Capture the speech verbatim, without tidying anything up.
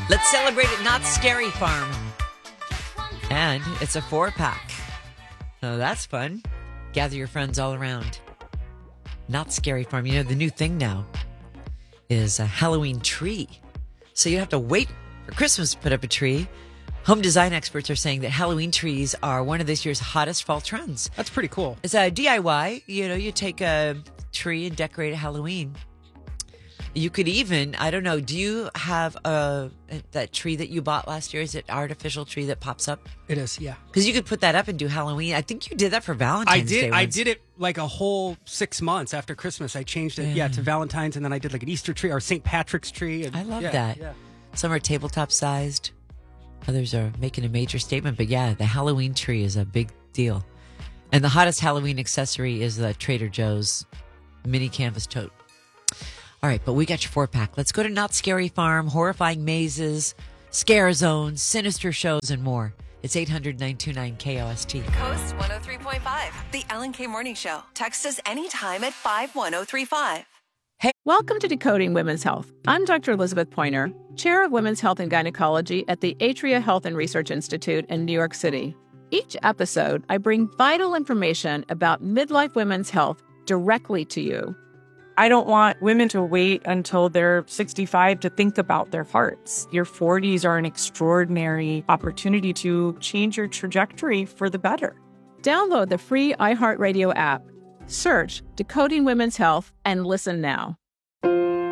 Let's celebrate at Not Scary Farm. And it's a four-pack. Oh, that's fun. Gather your friends all around. Not Scary Farm. You know, the new thing now is a Halloween tree. So you have to wait for Christmas to put up a tree. Home design experts are saying that Halloween trees are one of this year's hottest fall trends. That's pretty cool. It's a D I Y. You know, you take a tree and decorate it Halloween. You could even, I don't know, do you have a that tree that you bought last year? Is it artificial tree that pops up? It is, yeah. Because you could put that up and do Halloween. I think you did that for Valentine's I did. Day I once. did it like a whole six months after Christmas. I changed it, yeah, Yeah. to Valentine's, and then I did like an Easter tree or Saint Patrick's tree. And, I love yeah, that. Yeah. Some are tabletop sized. Others are making a major statement. But yeah, the Halloween tree is a big deal. And the hottest Halloween accessory is the Trader Joe's mini canvas tote. All right, but we got your four-pack. Let's go to Not Scary Farm, horrifying mazes, scare zones, sinister shows, and more. It's eight hundred, nine two nine, K O S T. Coast one oh three point five, The Ellen K Morning Show. Text us anytime at five one oh three five. Welcome to Decoding Women's Health. I'm Doctor Elizabeth Pointer, Chair of Women's Health and Gynecology at the Atria Health and Research Institute in New York City. Each episode, I bring vital information about midlife women's health directly to you. I don't want women to wait until they're sixty-five to think about their hearts. Your forties are an extraordinary opportunity to change your trajectory for the better. Download the free iHeartRadio app, search Decoding Women's Health, and listen now.